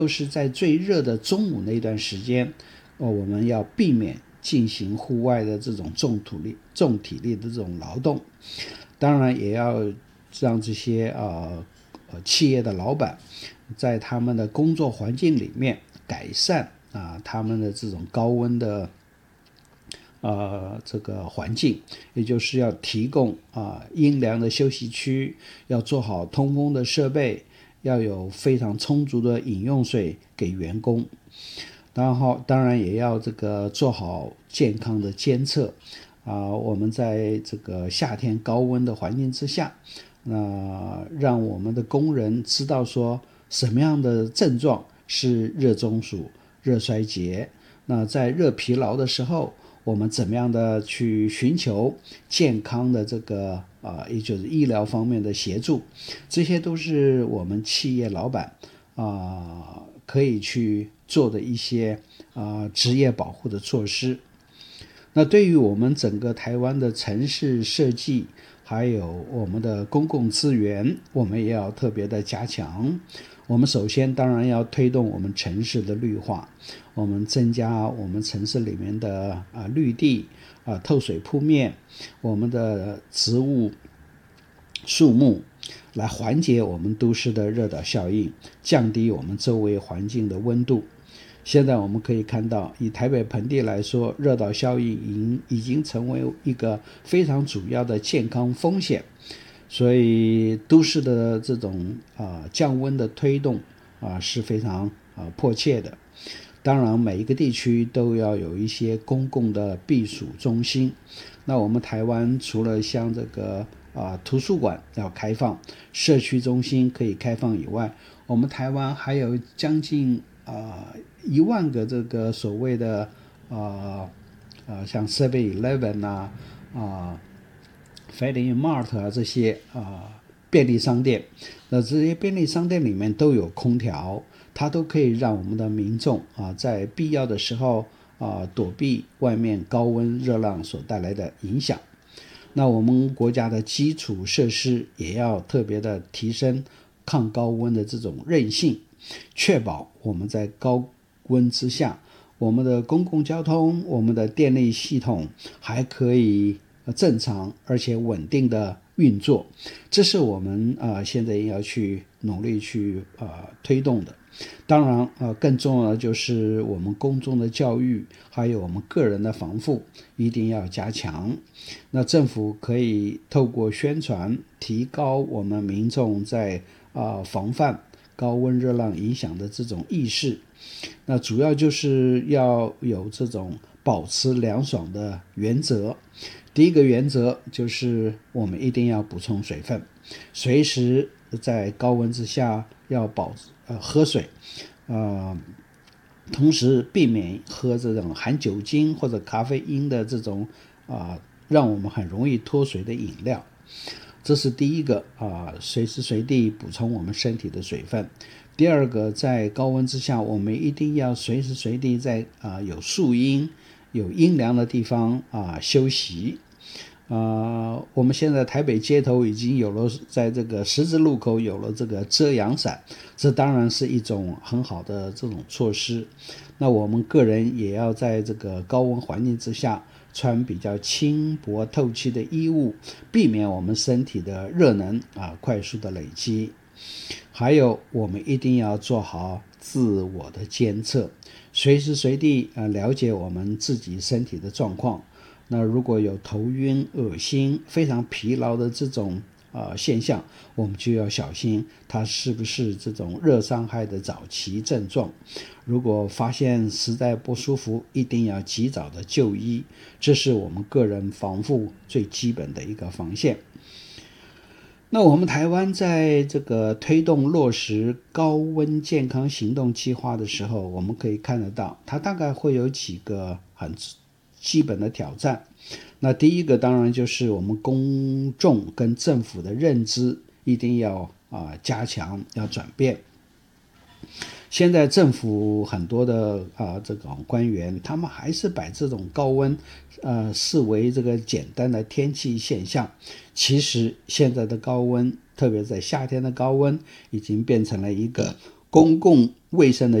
都是在最热的中午那段时间，我们要避免进行户外的这种重体力的这种劳动。当然也要让这些企业的老板在他们的工作环境里面改善他们的这种高温的这个环境，也就是要提供阴凉的休息区，要做好通风的设备，要有非常充足的饮用水给员工。当然也要这个做好健康的监测我们在这个夏天高温的环境之下，让我们的工人知道说什么样的症状是热中暑、热衰竭。那在热疲劳的时候，我们怎么样的去寻求健康的这个也就是医疗方面的协助，这些都是我们企业老板可以去做的一些职业保护的措施。那对于我们整个台湾的城市设计，还有我们的公共资源，我们也要特别的加强。我们首先当然要推动我们城市的绿化，我们增加我们城市里面的绿地透水铺面，我们的植物树木，来缓解我们都市的热岛效应，降低我们周围环境的温度。现在我们可以看到，以台北盆地来说，热岛效应已经成为一个非常主要的健康风险，所以都市的这种降温的推动是非常迫切的。当然每一个地区都要有一些公共的避暑中心。那我们台湾除了像这个图书馆要开放，社区中心可以开放以外，我们台湾还有将近1万个这个所谓的像 7-Eleven Family Mart 这些便利商店。那这些便利商店里面都有空调，它都可以让我们的民众在必要的时候躲避外面高温热浪所带来的影响。那我们国家的基础设施也要特别的提升抗高温的这种韧性，确保我们在高温之下，我们的公共交通、我们的电力系统还可以正常而且稳定的运作。这是我们现在要去努力去推动的。当然更重要的就是我们公众的教育，还有我们个人的防护一定要加强。那政府可以透过宣传提高我们民众在防范高温热浪影响的这种意识。那主要就是要有这种保持凉爽的原则。第一个原则就是我们一定要补充水分，随时在高温之下要喝水，同时避免喝这种含酒精或者咖啡因的这种让我们很容易脱水的饮料。这是第一个随时随地补充我们身体的水分。第二个，在高温之下，我们一定要随时随地在有树荫、有阴凉的地方休息。我们现在台北街头已经有了，在这个十字路口有了这个遮阳伞，这当然是一种很好的这种措施。那我们个人也要在这个高温环境之下穿比较轻薄透气的衣物，避免我们身体的热能快速的累积。还有我们一定要做好自我的监测，随时随地了解我们自己身体的状况。那如果有头晕、恶心、非常疲劳的这种现象，我们就要小心它是不是这种热伤害的早期症状。如果发现实在不舒服，一定要及早的就医，这是我们个人防护最基本的一个防线。那我们台湾在这个推动落实高温健康行动计划的时候，我们可以看得到它大概会有几个很基本的挑战。那第一个当然就是我们公众跟政府的认知一定要加强，要转变。现在政府很多的这种官员，他们还是把这种高温视为这个简单的天气现象。其实现在的高温，特别在夏天的高温，已经变成了一个公共卫生的